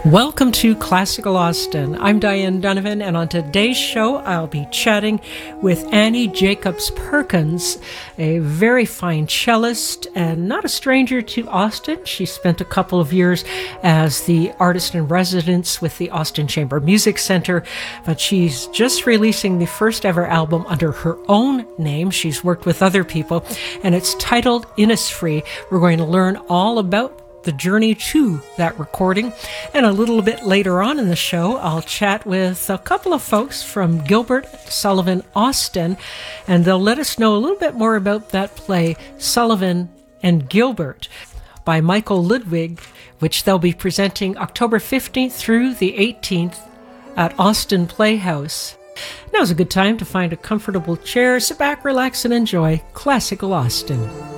Welcome to Classical Austin. I'm Diane Donovan, and on today's show, I'll be chatting with Annie Jacobs Perkins, a very fine cellist and not a stranger to Austin. She spent a couple of years as the artist in residence with the Austin Chamber Music Center, but she's just releasing the first ever album under her own name. She's worked with other people, and it's titled Innisfree. We're going to learn all about the journey to that recording. And a little bit later on in the show, I'll chat with a couple of folks from Gilbert Sullivan Austin, and they'll let us know a little bit more about that play, Sullivan and Gilbert, by Michael Ludwig, which they'll be presenting October 15th through the 18th at Austin Playhouse. Now's a good time to find a comfortable chair, sit back, relax, and enjoy Classical Austin.